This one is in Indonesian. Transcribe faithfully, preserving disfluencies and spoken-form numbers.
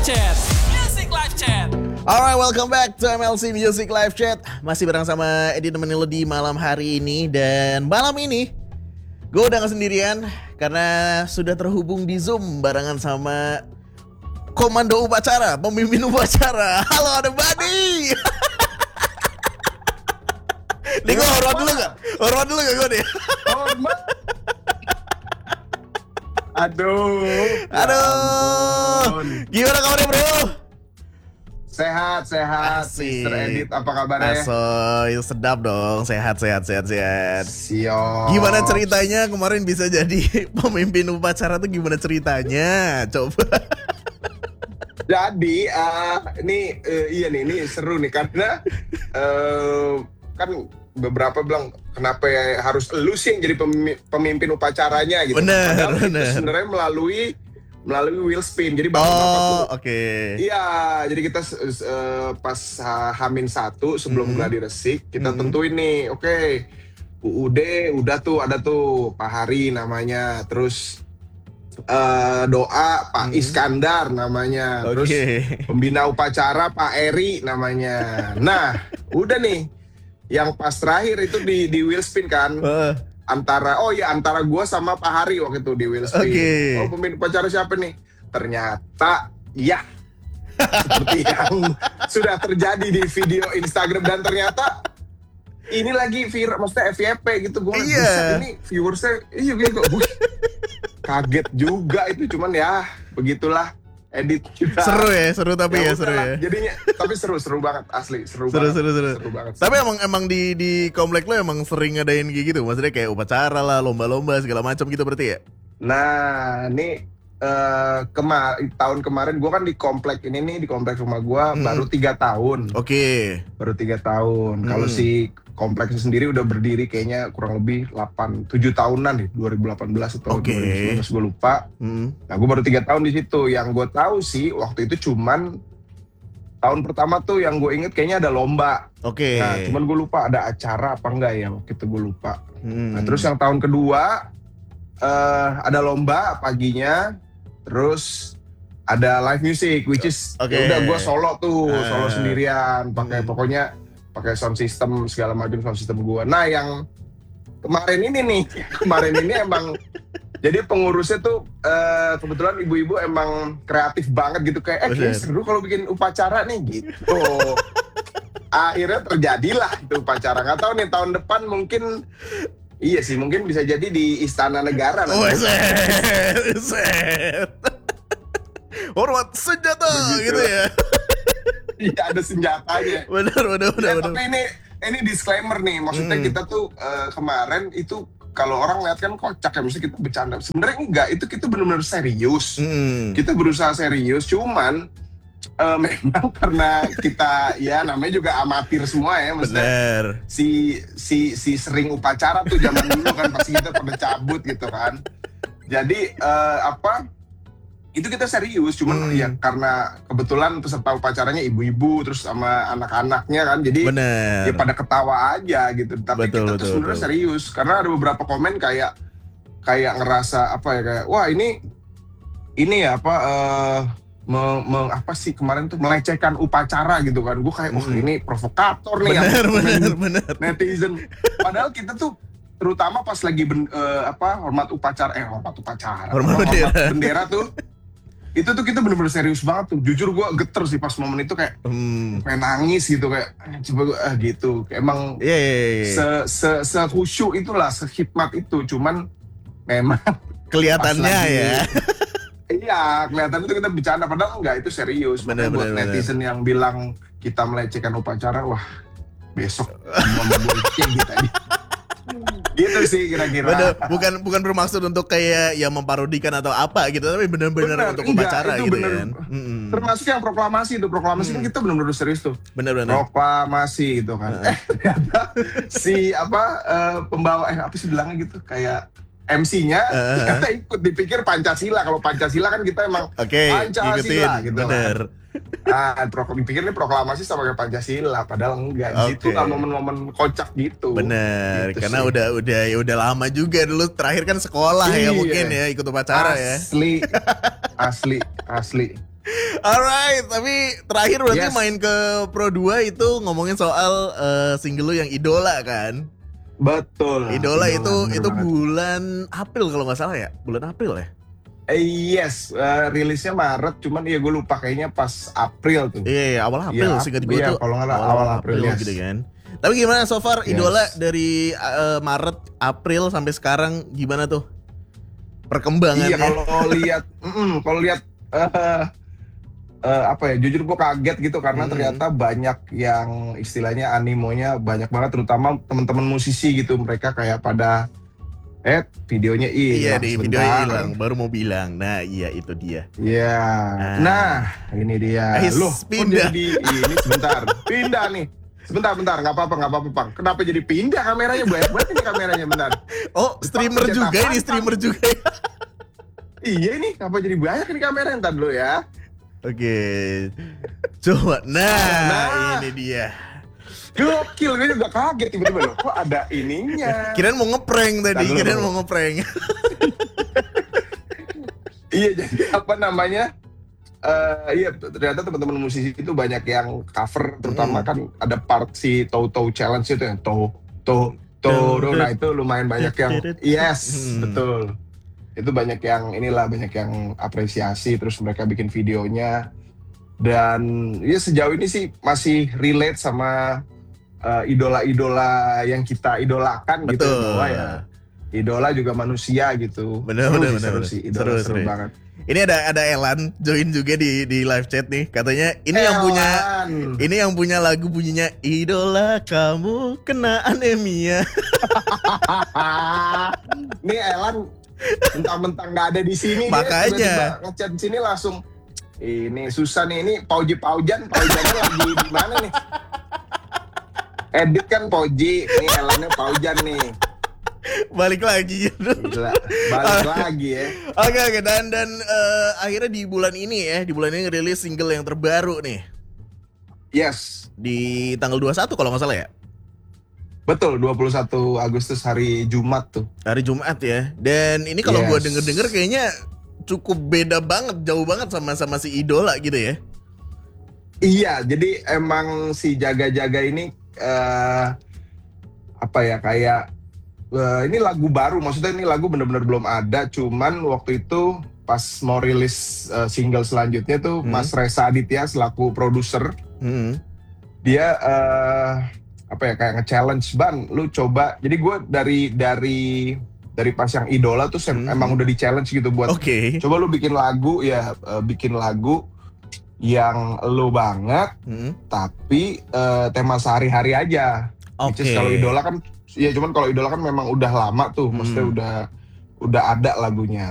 Chat. Music Live Chat. Alright, welcome back to M L C Music Live Chat. Masih bareng sama Edi nemenin lo di malam hari ini. Dan malam ini gue udah gak sendirian karena sudah terhubung di Zoom barengan sama komando upacara, pemimpin upacara. Halo, ada Badi. Nih gue hormat dulu gak? Hormat dulu gak gue nih? Hormat. Aduh. Aduh. Gimana kabarnya bro? Sehat, sehat. Asik. Mister Edit, apa kabarnya? Asoy, sedap dong. Sehat, sehat, sehat, sehat. Siap. Gimana ceritanya kemarin bisa jadi pemimpin upacara tuh gimana ceritanya? Coba. Jadi, uh, ini uh, iya nih, ini seru nih karena uh, kan beberapa bilang kenapa ya harus lu sih yang jadi pemimpin, pemimpin upacaranya gitu. Bener, Padahal itu bener. sebenarnya melalui melalui wheel spin. Jadi bapak-bapak Oh, tuh oke. Okay. iya, jadi kita uh, pas uh, Hamin satu sebelum Mhm. gladi resik kita Mhm. tentuin nih, oke, U U D udah tuh ada tuh Pak Hari namanya, terus uh, doa Pak Mhm. Iskandar namanya, terus Oke. pembina upacara Pak Eri namanya. Nah, udah nih, yang pas terakhir itu di di wheel spin kan. Uh, Antara oh ya antara gua sama Pak Hari waktu itu di wheel spin. Oke. Oh, pemimpin upacara siapa nih? Ternyata ya seperti yang sudah terjadi di video Instagram, dan ternyata ini lagi viral, maksudnya F Y P gitu. Gua Iya. buset, ini viewersnya iya gitu. Wih, kaget juga itu, cuman ya begitulah. Edit kita. seru ya, seru tapi ya, Ya seru udahlah, ya. jadinya tapi seru seru banget, asli seru, Seru, banget seru, seru. seru banget. Tapi emang emang di di komplek lo emang sering ngadain kayak gitu, maksudnya kayak upacara lah, lomba-lomba segala macam gitu berarti ya? Nah, ini eh kema- tahun kemarin gue kan di komplek ini nih, di komplek rumah gue Hmm. baru tiga tahun, Oke. baru tiga tahun. Kalau Hmm. si kompleks sendiri udah berdiri kayaknya kurang lebih delapan tujuh tahunan nih, dua ribu delapan belas atau Oke. dua ribu sembilan belas gue lupa. Hmm. Nah, gue baru tiga tahun di situ. Yang gue tahu sih waktu itu cuman tahun pertama tuh yang gue inget kayaknya ada lomba. Oke. Nah, cuman gue lupa ada acara apa enggak ya waktu itu, gue lupa. Hmm. Nah, terus yang tahun kedua eh ada lomba paginya, terus ada live music, which is Oke. ya udah gue solo tuh, Ah. solo sendirian, pakai Hmm. pokoknya pakai sound system segala macam sound system gue. Nah, yang kemarin ini nih, kemarin ini emang jadi pengurusnya tuh eh, kebetulan ibu-ibu emang kreatif banget gitu, kayak eh kayaknya Bener. seru kalau bikin upacara nih gitu. Akhirnya terjadilah itu upacara. Nggak tahu nih tahun depan mungkin, iya sih mungkin bisa jadi di Istana Negara. Oh, nanti. set, set. Hormat senjata Begitu. gitu ya. Iya, ada senjatanya. Benar, benar, benar, Ya, benar. tapi ini ini disclaimer nih, maksudnya Hmm. kita tuh eh, kemarin itu kalau orang lihat kan kocak ya, mesti kita bercanda. Sebenarnya enggak, itu kita benar-benar serius. Hmm. Kita berusaha serius, cuman eh, memang karena kita ya namanya juga amatir semua ya, maksudnya Benar. si si si sering upacara tuh zaman dulu kan pasti kita pada cabut gitu kan. Jadi eh, apa? Itu kita serius, cuman Hmm. ya karena kebetulan peserta upacaranya ibu-ibu terus sama anak-anaknya kan, jadi Benar. ya pada ketawa aja gitu. Tapi Betul, kita tuh betul, sebenarnya betul. serius karena ada beberapa komen kayak kayak ngerasa apa ya, kayak wah ini ini ya apa eh me- me- apa sih kemarin tuh melecehkan upacara gitu kan. Gue kayak wah Hmm. ini provokator nih yang Benar, komen benar, benar. netizen. Padahal kita tuh terutama pas lagi ben- eh, apa hormat upacara eh hormat upacara Hormat apa, bendera. bendera tuh itu tuh kita bener-bener serius banget tuh. Jujur gue geter sih pas momen itu, kayak Hmm. pengen nangis gitu, kayak "Ah, coba gue ah gitu." Kayak emang Iya, iya, iya. se se se khusyuk itulah, sehikmat itu. Cuman memang Kelihatannya pas lagi- ya. iya kelihatan itu kita bercanda, padahal enggak, itu serius. Bener, Makanya buat bener, bener. netizen yang bilang kita melecehkan upacara, wah besok mau membuat gitu aja. Gitu sih kira-kira. Bener, bukan bukan bermaksud untuk kayak ya memparodikan atau apa gitu, tapi benar-benar Bener, untuk enggak, upacara itu gitu bener. kan. Mm-mm. Termasuk yang proklamasi itu, proklamasi kan Hmm. kita benar-benar serius tuh. Bener-bener. Proklamasi gitu kan. Eh ternyata si apa eh, pembawa eh apa sih bilangnya gitu, kayak M C-nya Uh-huh. ternyata ikut, dipikir Pancasila. Kalau Pancasila kan kita emang Oke, Pancasila ikutin. gitu Bener. ah pro, dipikir ini proklamasi sama kayak Pancasila, padahal enggak. Di situ Oke. lah momen-momen kocak gitu. Bener, Gitu karena sih. udah udah ya udah lama juga dulu, terakhir kan sekolah ya Iya. mungkin ya ikut upacara ya. Asli, asli, asli. Alright, tapi terakhir berarti Yes. main ke Pro dua itu ngomongin soal uh, single lu yang Idola kan? Betul. Idola itu bener itu banget. bulan April kalau nggak salah ya, bulan April ya. Eh, yes, eh, rilisnya Maret, cuman ya gue lupa kayaknya pas April tuh. Iya, iya, awal April Iya, singkat gue iya, tuh. kalau nggak salah awal April, yes. gitu kan. Tapi gimana so far Yes. Idola dari uh, Maret, April sampai sekarang gimana tuh perkembangannya? Iya, kalau lihat, mm-mm, kalau lihat eh, eh, apa ya? Jujur gue kaget gitu karena Hmm. ternyata banyak yang istilahnya animonya banyak banget, terutama teman-teman musisi gitu. Mereka kayak pada eh videonya Iya, hilang di sebentar. videonya hilang, baru mau bilang. Nah, iya itu dia. Iya. Ah. Nah, ini dia. Ais, Loh, kok pindah. jadi ini sebentar. Pindah nih. Sebentar, bentar, nggak apa-apa, nggak apa-apa, Bang. Kenapa jadi pindah kameranya? Banyak banget ini kameranya, bentar. Oh, streamer Cetak juga ini, pantang. streamer juga. Iya ini, kenapa jadi banyak ini kamera? Ntar dulu ya. Oke. Coba. Nah, Nah. ini dia. Gokil, gue juga kaget tiba-tiba loh. Kok ada ininya? Kirain mau ngeprank tadi, Ntar dulu. kirain mau ngeprank. Iya, jadi apa namanya? Eh iya, ternyata teman-teman musisi itu banyak yang cover, terutama Hmm. kan ada part si Toe Toe Challenge itu yang Toe Toe Toe. Nah itu lumayan banyak yang yes, Hmm. betul. Itu banyak yang inilah, banyak yang apresiasi, terus mereka bikin videonya. Dan ya sejauh ini sih masih relate sama eh, idola-idola yang kita idolakan gitu, Betul. bahwa ya idola juga manusia gitu. Bener, Seru bener, sih, bener, seru bener. sih, idola Seru, seru, seru. banget. Ini ada ada Elan join juga di di live chat nih. Katanya ini yang punya Elan. ini yang punya lagu bunyinya Idola kamu kena anemia. Nih Elan mentang-mentang nggak ada di sini, Makanya. dia tiba-tiba ngechat di sini langsung. Ini susah nih, ini Pauji Paujan, Paujannya lagi di mana nih? Edit kan Pauji, nih Elannya Paujan nih. Balik lagi. Gila, balik lagi ya. Oke oke dan dan eh, akhirnya di bulan ini ya, di bulan ini ngerilis single yang terbaru nih Yes, di tanggal dua puluh satu kalau nggak salah ya. betul, dua puluh satu Agustus hari Jumat tuh. Hari Jumat ya. Dan ini kalau Yes. gua denger-denger kayaknya cukup beda banget, jauh banget sama sama si Idola gitu ya. Iya, jadi emang si Jaga-Jaga ini eh apa ya, kayak eh, ini lagu baru, maksudnya ini lagu bener-bener belum ada, cuman waktu itu pas mau rilis eh, single selanjutnya tuh Hmm. Mas Reza Aditya selaku produser, Hmm. dia eh, apa ya, kayak nge-challenge, Ban, lu coba. Jadi gue dari dari dari pas yang Idola tuh sem- Hmm. emang udah di-challenge gitu buat Oke. coba lu bikin lagu ya, eh, bikin lagu yang lu banget Hmm. tapi eh, tema sehari-hari aja. Which Oke. is kalau Idola kan, ya cuman kalau Idola kan memang udah lama tuh, maksudnya Hmm. udah udah ada lagunya.